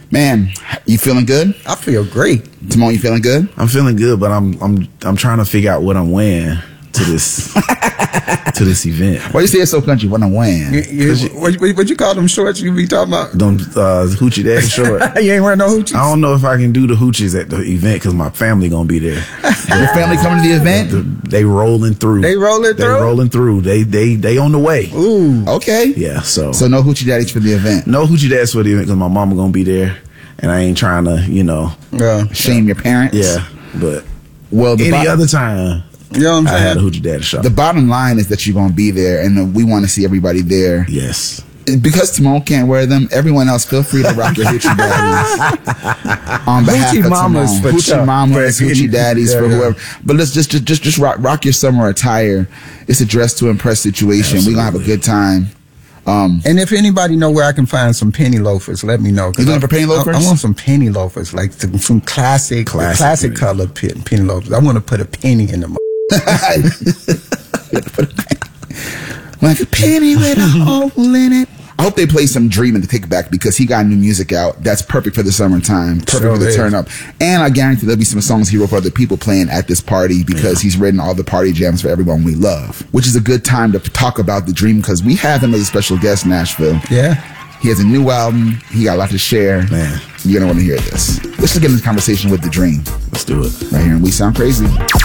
Man, you feeling good? I feel great. Timon, you feeling good? I'm feeling good, but I'm trying to figure out what I'm wearing to this to this event. Why you say it's so country? What I'm wearing? What you call them shorts you be talking about? Them hoochie daddy short. You ain't wearing no hoochies? I don't know if I can do the hoochies at the event because my family gonna be there. Your family coming to the event? They rolling through. They rolling through? They rolling through. They on the way. Ooh. Okay. Yeah. So no hoochie daddies for the event. No hoochie daddies for the event because my mama gonna be there, and I ain't trying to shame your parents. Yeah. But any other time. You know what I'm saying? I had a hoochie daddy shop. The bottom line is that you're going to be there, and we want to see everybody there. Yes. Because Timon can't wear them, everyone else feel free to rock your hoochie daddies on behalf hoochie of mamas Timon. for Hoochie mamas, hoochie daddies for whoever. But let's just rock your summer attire. It's a dress to impress situation. We're going to have a good time. And if anybody know where I can find some penny loafers, let me know. You looking for penny loafers? I want some penny loafers, like some classic color penny loafers. I want to put a penny in them. Like a penny with a hole in it. I hope they play some Dreamin' to take back because he got new music out. That's perfect for the summertime. Perfect for the turn up. And I guarantee there'll be some songs he wrote for other people playing at this party because he's written all the party jams for everyone we love. Which is a good time to talk about The Dream because we have him as a special guest in Nashville. Yeah. He has a new album. He got a lot to share. Man. You're going to want to hear this. Let's just get into the conversation with The Dream. Let's do it. Right here in We Sound Crazy.